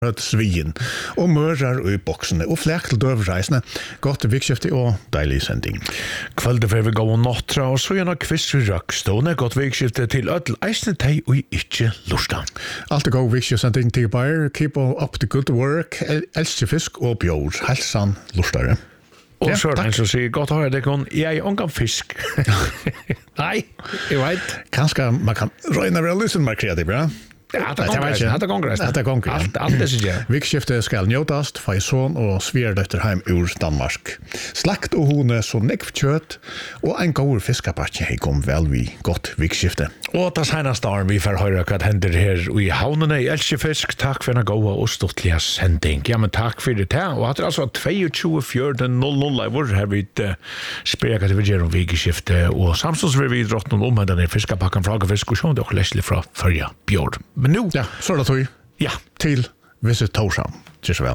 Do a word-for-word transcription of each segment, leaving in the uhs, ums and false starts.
svien og mører i boksene og flek til døvreisene. Godt vikskifte og deilig sending. Kvölde får vi gå og nåttra og så gjennom kvist i røkstående. Godt vikskifte til ødel eisne teg og ikke lusta. Alt er god vikskiftsending til bare. Keep up the good work. Elsker fisk og bjør. Helsan lustare. Og så er det en som sier, godt å høre det kun, jeg omgang fisk. Nei, jeg vet. Kanskje man kan røyne vel lysen mer kreativ, ja? Ja, det er kongress. Det er kongress. Alt, alt det synes jeg. Vikskiftet skal njøtast, faison og sverdøtter heim ur Danmark. Slakt og hone så nekv kjøtt, og en god fiskapakke hei kom vel vi godt vikskifte. Og det seneste år vi får høre hva hender her i havnene i Elskjefisk. Takk for en god og stortlige sending. Ja, men takk for det her. Og at det er altså tjueto fjorten null null i vår her vi spør hva det vil gjøre om vikskifte, og samstås vil vi drått noen om denne fiskapakken fra Agafisk, og sånn det er leslig fra Førja Bjørn. Men nu, ja, så er det tog. Ja. Til Visit Torshavn. Tjus vel.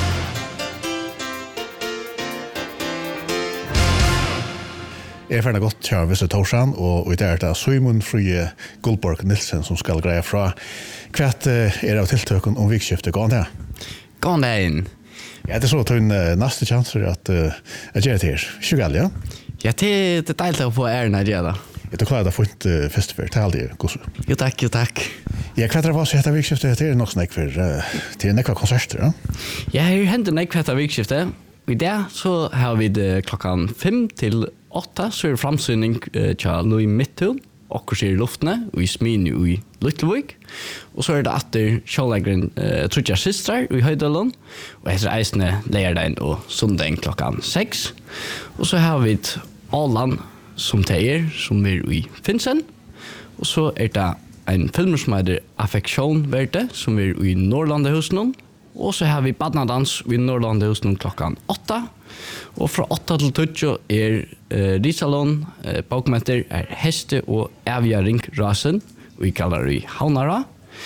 Jeg er ferdig godt til Visit Torshavn, og i det er det Simon Frye Gullborg Nilsen som skal greie fra. Hva er av tiltøkken om vikskiftet? Gå an det? Gå an det inn. Ja, det er så til en neste chanser at jeg gjør det her. Tjugal, ja? Ja, det er deilig å få æren her, ja da. Jeg tror klart å få ikke festival, det er aldri god. Jo takk, jo takk. Ja, hva er det hva som heter vikskiftet? Det er nok snakk for til nekva konserter, ja? Ja, her hender nekva heter vikskiftet. I det så har vi det klokken fem til åtta, så er det framsyning til Louis Midtun, okkurs i luftene, og i Smini og i Lyttelvik. Og så er det atter kjåleggeren uh, Trudja Sistrar i Høydalen, og etter eisene leierdein og sundagen klokken seks. Og så har vi Åland, som teier, som er i Finsen. Og så er det en film som heter Affeksjon Verte, som er i Norrlandehusen. Og så har vi Badnadans i Norrlandehusen klokken åtta. Og fra åtta til tjueto er eh, Risalon, eh, bokmenter er Heste og Evja Ringrasen, og vi kaller det i Havnara.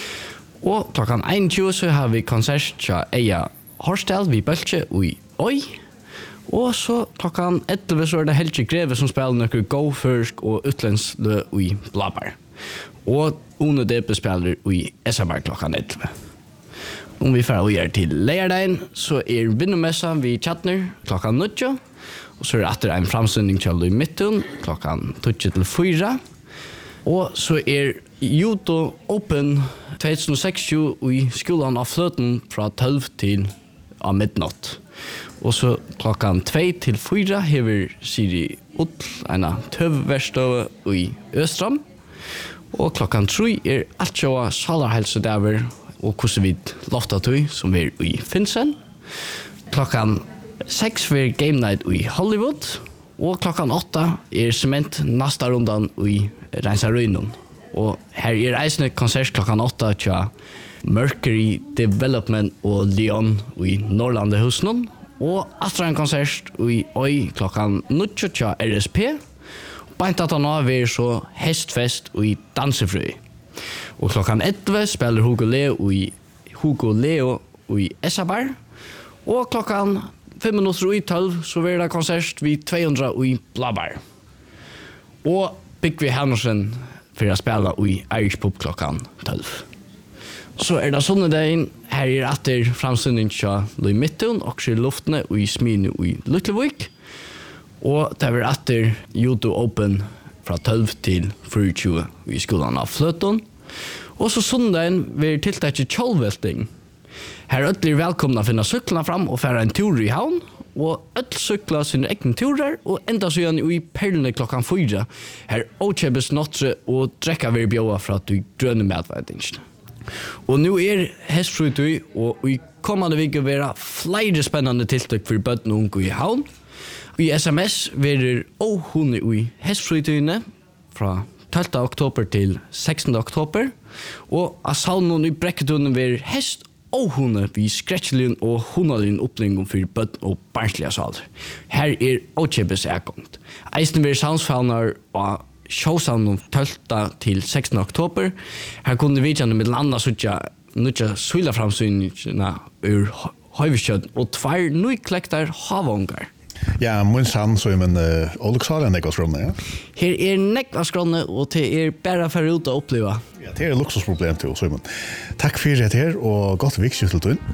Og klokken tjueen så har vi konsert til Eia Horstel, vi Bøltje og i Oi. Og så klokken elleve så er det Helge Greve som spiller noe go førsk og utlensk lø i Blabar. Og One Depe spiller i Esabar klokken elleve. Om vi får gjøre til Leierdein, så er Vinnomessa vi Tjatner klokken nitjo. Og så er det etter en framsynning til i Midtun klokken tjueto til fyra. Og så er Judo Open tjuetusen og sekstjue i skolen av Fløten fra tolv til av midnatt. Og så klokken två til fyra hever Siri Utl, en tøvverstøve i Østram. Og klokken tre er alt sjåa salarhelsedaver og hvordan vi lofta tøy som er i Finsen. Klokken seks er Game Night i Hollywood. Og klokken åtta er Cement nasta rundan i Reinsarøynon. Og her er eisende konsert klokken åtta til Mercury Development og Leon i Norrlandehusen. Og etter en konsert i Oi klokken nitjo til R S P. Beint at han av er så hestfest i Dansefrøy. Og klokken elleve spiller Hugo Leo i Hugo Leo i Esabar. Og klokken fem minutter i tolv så blir det konsert vi to hundre i Blabar. Og Byggvi Hannersen for å spille i Irish Pub klokken tolv. Så er det sånne dagen, her er etter framsynning til Louis Midtun, også i luftene og i Smini og i Lyttelvik. Og det er etter Judo Open fra tolv til tjuefire i skolen av Fløten. Og så søndagen vil tiltaket kjølvelting. Her er ødelig velkomne å finne syklene fram og fære en tur i havn. Og ødelig sykler sine egne turer, og enda så gjør i perlene klokken fyra. Her åkjøpes nåttre og drekker vi bjøa fra de grønne medveidingsene. Og nu er hestfrutøy, og i kommande vik vil være flere spennende tiltak for bøtten og unge i havn. I S M S vil det åhunde i hestfrutøyene fra tolvte oktober til sekstende oktober. Og av saunen i brekketunnen vil hest åhunde vi skretselin og hundalin opplingom for bøtten og barnslige saler. Her er åkjøpes ekongt. Eisen vil sansfaunar og showsound tolvte til sekstende oktober. Her kunne vi kjenne med landa suttja nutja suila framsyningina ur høyviskjøtt og tvær nøyklektar havongar. Ja, mun sann så men uh, Olexalen det går från ja. Her er nekva skrånne, og det er bare for ut å oppleve. Ja, det er et luksusproblem til så men. Takk for det her og godt vikskiftet til.